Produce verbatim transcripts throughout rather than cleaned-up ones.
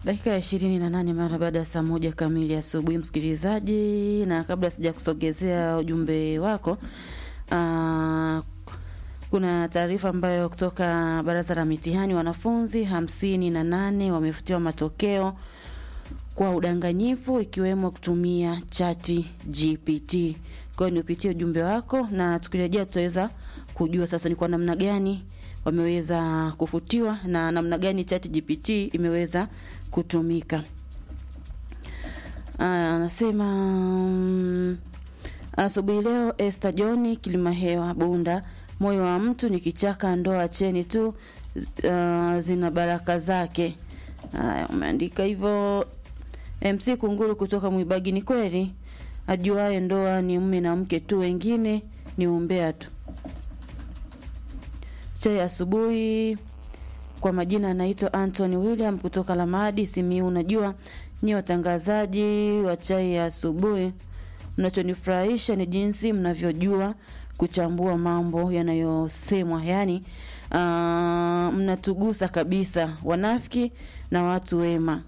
Dakika ishirini na nane mara baada ya saa moja kamili asubuhi, msikilizaji, na kabla sija kusogezea ujumbe wako, uh, kuna taarifa ambayo kutoka Baraza la Mitihani, wanafunzi hamsini na nane wamefutiwa matokeo kwa udanganyifu ikiwemo kutumia chati G P T. Kwa hiyo niupitie ujumbe wako na tukirejea tutaweza kujua sasa ni kwa namna gani wameweza kufutiwa na namna gani chati G P T imeweza kutumika. Ah, anasema um, asubuhi leo Esther John Kilimahewa Bunda, moyo wa mtu ni kichaka, ndoa cheni tu uh, zina baraka zake. Haya, umeandika hivyo. M C Kunguru kutoka Mwibagi, ni kweli ajuaye ndoa ni mume na mke tu, wengine ni umbea tu. Chai asubuhi, kwa majina anaitwa Anthony William kutoka Lamadi Simiyu. Unajua ni watangazaji wa chai ya asubuhi, mnachonifurahisha ni jinsi mnavyojua kuchambua mambo yanayosemwa, yani uh, mnatugusa kabisa, wanafiki na watu wema.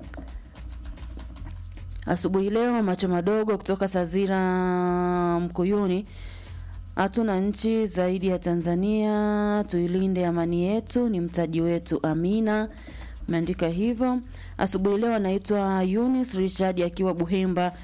Asubuhi leo macho madogo kutoka Sazira Mkuyuni, hatuna nchi zaidi ya Tanzania, tuilinde amani yetu, ni mtaji wetu, amina. Umeandika hivyo. Asubuhi leo anaitwa Eunice Richard akiwa Buhemba